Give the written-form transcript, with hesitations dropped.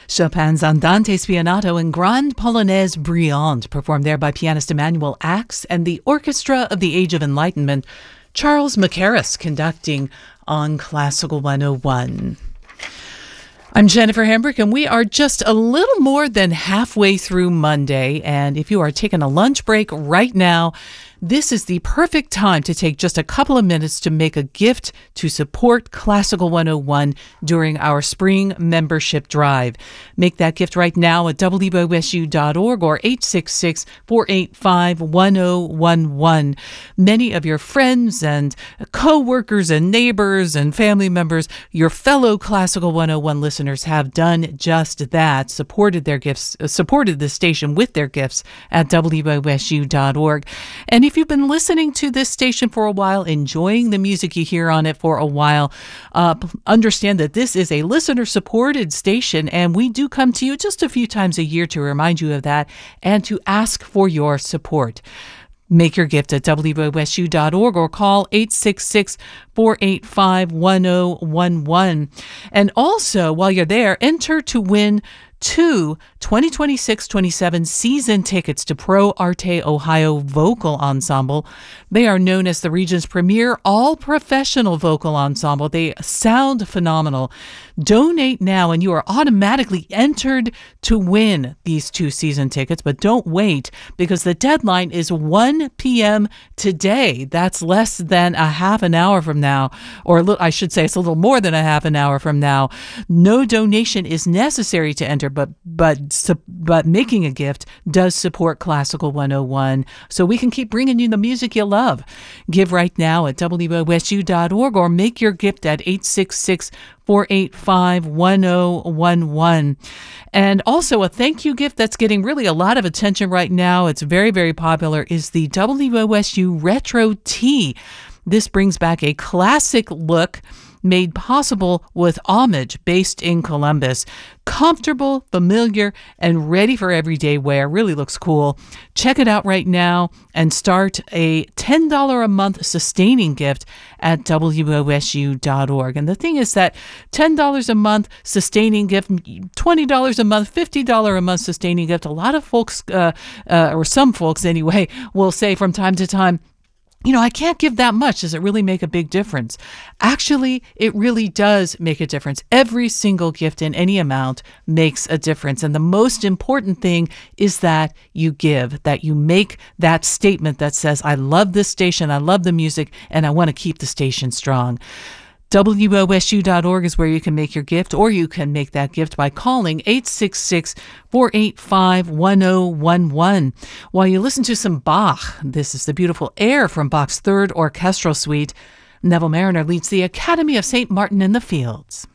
Chopin's Andante Spianato and Grande Polonaise Brillante, performed there by pianist Emanuel Ax and the Orchestra of the Age of Enlightenment. Charles Mackerras conducting on Classical 101. I'm Jennifer Hambrick, and we are just a little more than halfway through Monday. And if you are taking a lunch break right now, this is the perfect time to take just a couple of minutes to make a gift to support Classical 101 during our spring membership drive. Make that gift right now at wwosu.org or 866-485-1011. Many of your friends and co-workers and neighbors and family members, your fellow Classical 101 listeners, have done just that, supported the station with their gifts at wwosu.org. And if you've been listening to this station for a while, enjoying the music you hear on it for a while, understand that this is a listener-supported station, and we do come to you just a few times a year to remind you of that and to ask for your support. Make your gift at wwosu.org or call 866-485-1011. And also, while you're there, enter to win 2 2026-27 season tickets to Pro Arte Ohio Vocal Ensemble. They are known as the region's premier all-professional vocal ensemble. They sound phenomenal. Donate now and you are automatically entered to win these 2 season tickets, but don't wait because the deadline is 1 p.m. today. That's less than a half an hour from now, or I should say it's a little more than a half an hour from now. No donation is necessary to enter, but making a gift does support Classical 101, so we can keep bringing you the music you love. Give right now at wwosu.org or make your gift at 866-485-1011. And also a thank you gift that's getting really a lot of attention right now, it's very, very popular, is the WOSU Retro Tee. This brings back a classic look made possible with Homage, based in Columbus. Comfortable, familiar, and ready for everyday wear. Really looks cool. Check it out right now and start a $10 a month sustaining gift at WOSU.org. And the thing is that $10 a month sustaining gift, $20 a month, $50 a month sustaining gift, a lot of folks, or some folks anyway, will say from time to time, I can't give that much. Does it really make a big difference? Actually, it really does make a difference. Every single gift in any amount makes a difference. And the most important thing is that you give, that you make that statement that says, I love this station, I love the music, and I want to keep the station strong. WOSU.org is where you can make your gift, or you can make that gift by calling 866-485-1011. While you listen to some Bach, this is the beautiful air from Bach's Third Orchestral Suite. Neville Mariner leads the Academy of St. Martin in the Fields.